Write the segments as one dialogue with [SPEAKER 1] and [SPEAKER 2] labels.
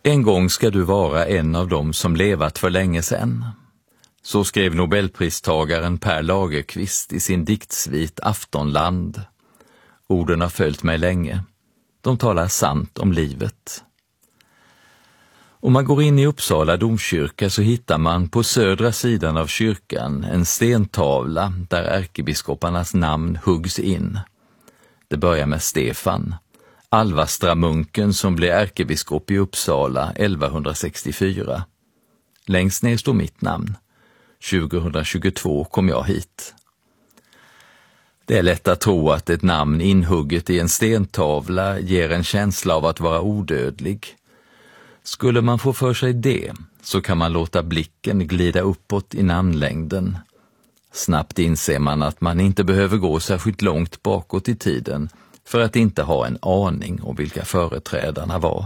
[SPEAKER 1] En gång ska du vara en av dem som levat för länge sedan. Så skrev Nobelpristagaren Per Lagerkvist i sin diktsvit Aftonland. Orden har följt mig länge. De talar sant om livet. Om man går in i Uppsala domkyrka så hittar man på södra sidan av kyrkan en stentavla där ärkebiskoparnas namn huggs in. Det börjar med Stefan, Alvastramunken som blev ärkebiskop i Uppsala 1164. Längst ner står mitt namn. 2022 kom jag hit. Det är lätt att tro att ett namn inhugget i en stentavla ger en känsla av att vara odödlig. Skulle man få för sig det så kan man låta blicken glida uppåt i namnlängden. Snabbt inser man att man inte behöver gå särskilt långt bakåt i tiden för att inte ha en aning om vilka företrädarna var.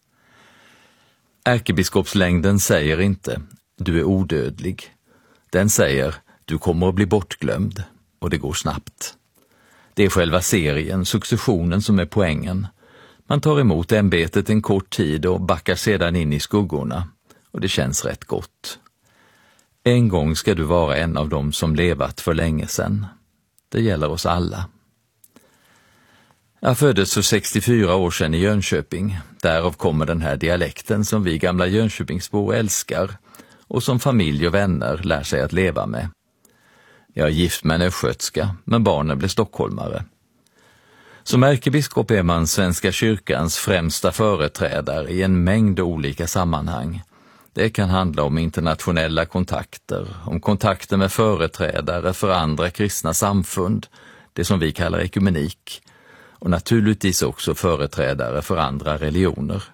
[SPEAKER 1] Ärkebiskopslängden säger inte du är odödlig. Den säger du kommer att bli bortglömd och det går snabbt. Det är själva serien, successionen som är poängen. Man tar emot ämbetet en kort tid och backar sedan in i skuggorna och det känns rätt gott. En gång ska du vara en av dem som levat för länge sedan. Det gäller oss alla. Jag föddes för 64 år sedan i Jönköping. Därav kommer den här dialekten som vi gamla Jönköpingsbor älskar och som familj och vänner lär sig att leva med. Jag är gift med en östgötska, men barnen blev stockholmare. Som ärkebiskop är man Svenska kyrkans främsta företrädare i en mängd olika sammanhang. Det kan handla om internationella kontakter, om kontakter med företrädare för andra kristna samfund, det som vi kallar ekumenik, och naturligtvis också företrädare för andra religioner.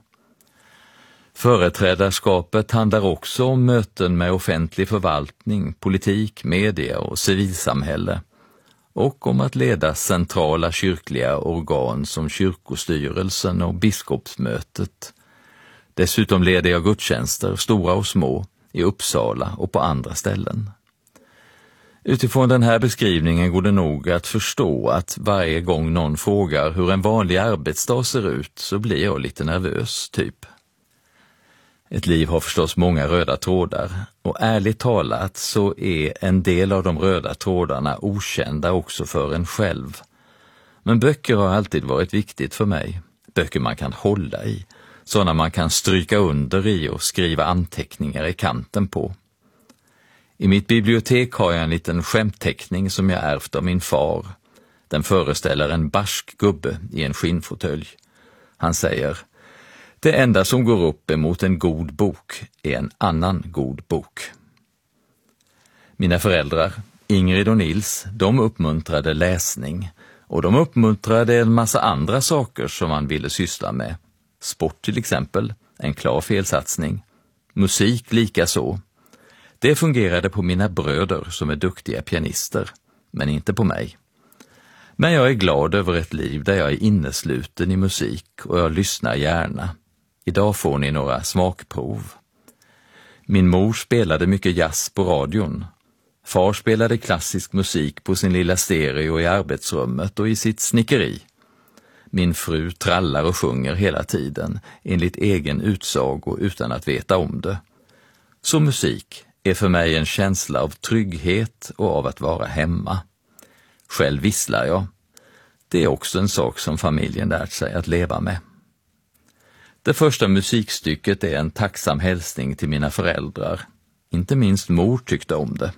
[SPEAKER 1] Företrädarskapet handlar också om möten med offentlig förvaltning, politik, media och civilsamhälle och om att leda centrala kyrkliga organ som kyrkostyrelsen och biskopsmötet. Dessutom leder jag gudstjänster, stora och små, i Uppsala och på andra ställen. Utifrån den här beskrivningen går det nog att förstå att varje gång någon frågar hur en vanlig arbetsdag ser ut så blir jag lite nervös, typ. Ett liv har förstås många röda trådar och ärligt talat så är en del av de röda trådarna okända också för en själv. Men böcker har alltid varit viktigt för mig. Böcker man kan hålla i, sådana man kan stryka under i och skriva anteckningar i kanten på. I mitt bibliotek har jag en liten skämtteckning som jag ärvt av min far. Den föreställer en barsk gubbe i en skinnfåtölj. Han säger: det enda som går upp emot en god bok är en annan god bok. Mina föräldrar, Ingrid och Nils, de uppmuntrade läsning och de uppmuntrade en massa andra saker som man ville syssla med. Sport till exempel, en klar felsatsning. Musik lika så. Det fungerade på mina bröder som är duktiga pianister, men inte på mig. Men jag är glad över ett liv där jag är innesluten i musik och jag lyssnar gärna. Idag får ni några smakprov. Min mor spelade mycket jazz på radion. Far spelade klassisk musik på sin lilla stereo i arbetsrummet och i sitt snickeri. Min fru trallar och sjunger hela tiden, enligt egen utsago utan att veta om det. Så musik är för mig en känsla av trygghet och av att vara hemma. Själv visslar jag. Det är också en sak som familjen lärt sig att leva med. Det första musikstycket är en tacksam hälsning till mina föräldrar. Inte minst mor tyckte om det.